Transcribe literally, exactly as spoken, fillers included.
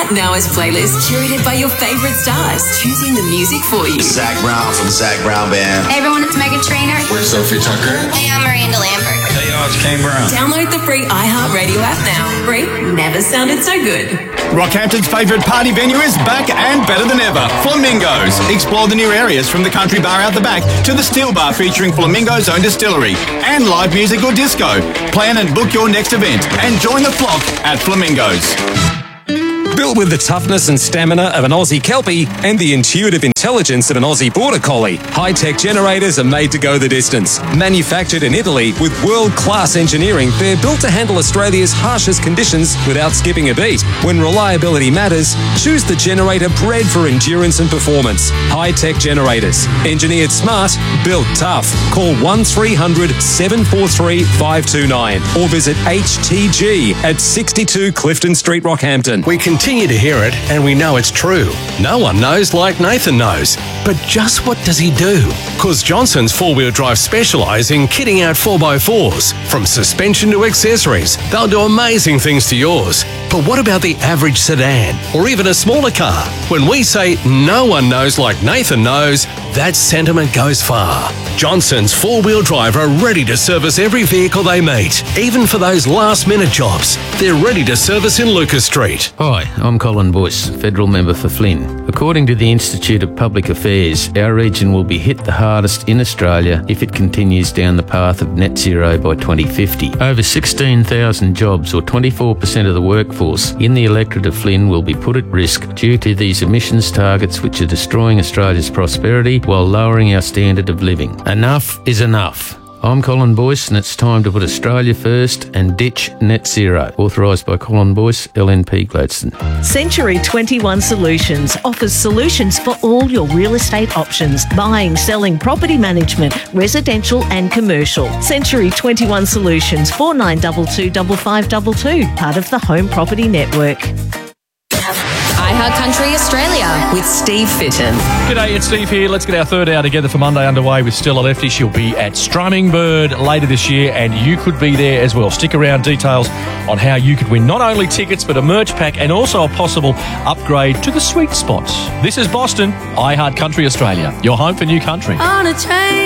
iHeart Now is playlist curated by your favourite stars, choosing the music for you. Zach Brown from the Zach Brown Band. Hey everyone, it's Megan Trainor. We're Sophie Tucker. Hey, I'm Miranda Lambert. Hey y'all, it's Kane Brown. Download the free iHeart Radio app now. Free never sounded so good. Rockhampton's favourite party venue is back and better than ever. Flamingos. Explore the new areas from the country bar out the back to the steel bar featuring Flamingo's own distillery and live music or disco. Plan and book your next event and join the flock at Flamingos. Built with the toughness and stamina of an Aussie Kelpie and the intuitive intelligence of an Aussie Border Collie, high-tech generators are made to go the distance. Manufactured in Italy with world-class engineering, they're built to handle Australia's harshest conditions without skipping a beat. When reliability matters, choose the generator bred for endurance and performance. High-tech generators. Engineered smart, built tough. Call one three hundred, seven four three, five two nine or visit H T G at sixty-two Clifton Street, Rockhampton. We continue to hear it, and we know it's true. No one knows like Nathan knows. But just what does he do? Because Johnson's four-wheel drive specialise in kitting out four by fours. From suspension to accessories, they'll do amazing things to yours. But what about the average sedan, or even a smaller car? When we say no one knows like Nathan knows, that sentiment goes far. Johnson's four-wheel drive are ready to service every vehicle they meet, even for those last-minute jobs. They're ready to service in Lucas Street. Hi, I'm Colin Boyce, Federal Member for Flynn. According to the Institute of Public Affairs, our region will be hit the hardest in Australia if it continues down the path of net zero by twenty fifty. Over sixteen thousand jobs, or twenty-four percent of the workforce in the electorate of Flynn, will be put at risk due to these emissions targets which are destroying Australia's prosperity while lowering our standard of living. Enough is enough. I'm Colin Boyce, and it's time to put Australia first and ditch net zero. Authorised by Colin Boyce, L N P Gladstone. Century twenty-one Solutions offers solutions for all your real estate options: buying, selling, property management, residential and commercial. Century twenty-one Solutions, four nine two two, five five two two, part of the Home Property Network. iHeart Country Australia with Steve Fitton. G'day, it's Steve here. Let's get our third hour together for Monday underway with Stella Lefty. She'll be at Strumming Bird later this year, and you could be there as well. Stick around, details on how you could win not only tickets but a merch pack and also a possible upgrade to the sweet spots. This is Boston, iHeart Country Australia, your home for new country. On a train.